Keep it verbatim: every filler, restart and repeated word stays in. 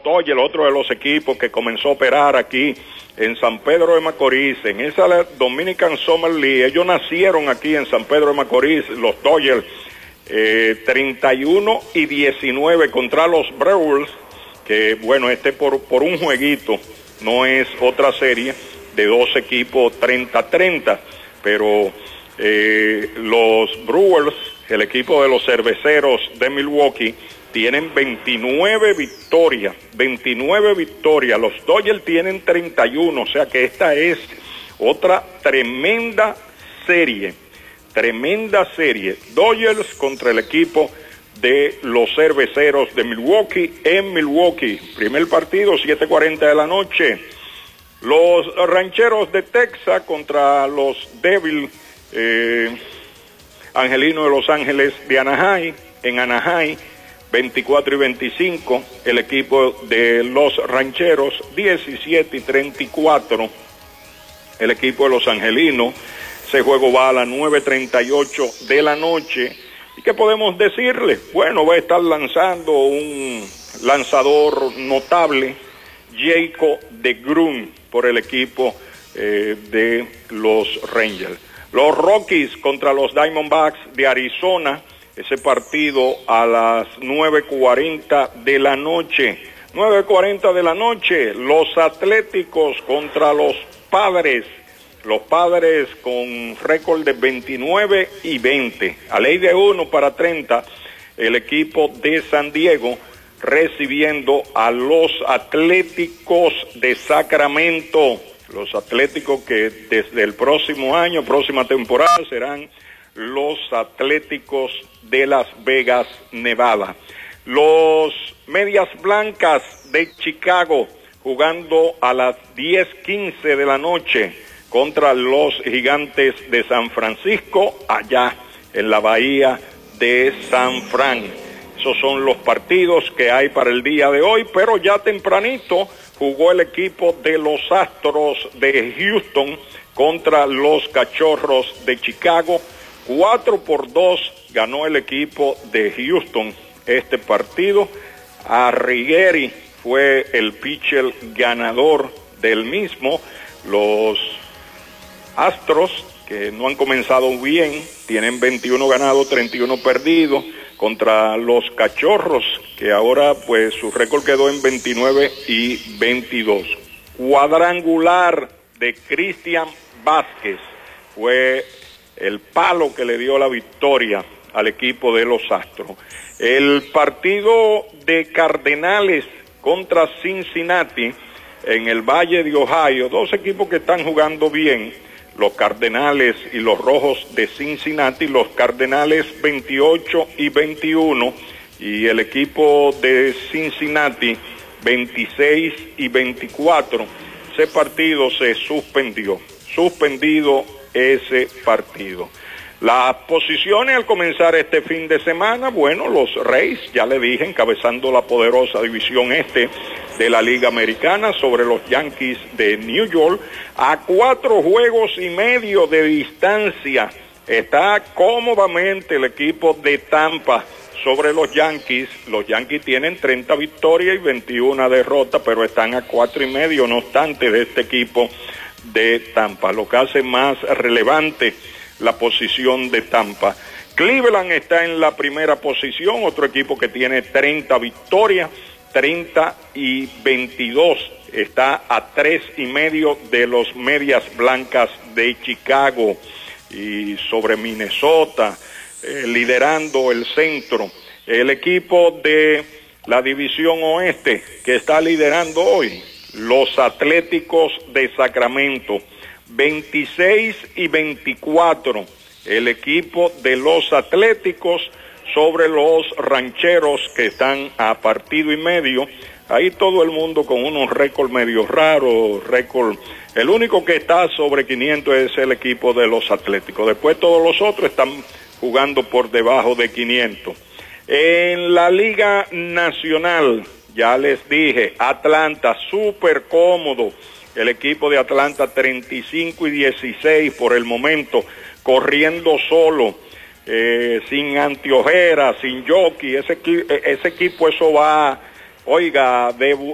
Dodgers, otro de los equipos que comenzó a operar aquí en San Pedro de Macorís, en esa Dominican Summer League. Ellos nacieron aquí en San Pedro de Macorís, los Dodgers, eh, treinta y uno y diecinueve contra los Brewers, que bueno, este por, por un jueguito, no es otra serie de dos equipos treinta a treinta, pero eh, los Brewers, el equipo de los cerveceros de Milwaukee, tienen veintinueve victorias, veintinueve victorias, los Dodgers tienen treinta y uno, o sea que esta es otra tremenda serie, tremenda serie, Dodgers contra el equipo de los cerveceros de Milwaukee en Milwaukee. Primer partido, siete cuarenta de la noche. Los Rancheros de Texas contra los Devils eh, Angelinos de Los Ángeles de Anaheim, en Anaheim, veinticuatro y veinticinco, el equipo de los Rancheros, diecisiete y treinta y cuatro, el equipo de los Angelinos. Ese juego va a las nueve treinta y ocho de la noche. ¿Y qué podemos decirle? Bueno, va a estar lanzando un lanzador notable, Jacob deGrom, por el equipo eh, de los Rangers. Los Rockies contra los Diamondbacks de Arizona, ese partido a las nueve cuarenta de la noche. nueve cuarenta de la noche, los Atléticos contra los Padres. Los Padres con récord de veintinueve y veinte. A ley de uno para treinta, el equipo de San Diego recibiendo a los Atléticos de Sacramento. Los Atléticos que desde el próximo año, próxima temporada, serán los Atléticos de Las Vegas, Nevada. Los Medias Blancas de Chicago jugando a las diez quince de la noche contra los Gigantes de San Francisco, allá en la bahía de San Fran. Esos son los partidos que hay para el día de hoy, pero ya tempranito jugó el equipo de los Astros de Houston contra los Cachorros de Chicago. cuatro por dos ganó el equipo de Houston este partido. Arrighieri fue el pitcher ganador del mismo. Los Astros, que no han comenzado bien, tienen veintiuno ganados, treinta y uno perdidos, contra los Cachorros, que ahora pues su récord quedó en veintinueve y veintidós. Cuadrangular de Cristian Vázquez fue el palo que le dio la victoria al equipo de los Astros. El partido de Cardenales contra Cincinnati en el Valle de Ohio, dos equipos que están jugando bien, los Cardenales y los Rojos de Cincinnati. Los Cardenales veintiocho y veintiuno y el equipo de Cincinnati veintiséis y veinticuatro. Ese partido se suspendió, suspendido ese partido. Las posiciones al comenzar este fin de semana, bueno, los Rays, ya le dije, encabezando la poderosa división este de la Liga Americana sobre los Yankees de New York, a cuatro juegos y medio de distancia está cómodamente el equipo de Tampa sobre los Yankees. Los Yankees tienen treinta victorias y veintiuna derrotas, pero están a cuatro y medio, no obstante, de este equipo de Tampa, lo que hace más relevante la posición de Tampa. Cleveland está en la primera posición, otro equipo que tiene treinta victorias, treinta y veintidós, está a tres y medio de los Medias Blancas de Chicago. Y sobre Minnesota, eh, liderando el centro, el equipo de la división oeste que está liderando hoy, los Atléticos de Sacramento, veintiséis y veinticuatro, el equipo de los Atléticos sobre los Rancheros que están a partido y medio. Ahí todo el mundo con unos récords medio raros, récord. El único que está sobre quinientos es el equipo de los Atléticos. Después todos los otros están jugando por debajo de quinientos. En la Liga Nacional, ya les dije, Atlanta, súper cómodo. El equipo de Atlanta treinta y cinco y dieciséis por el momento, corriendo solo, eh, sin antiojeras, sin jockey. Ese, ese equipo, eso va, oiga, de,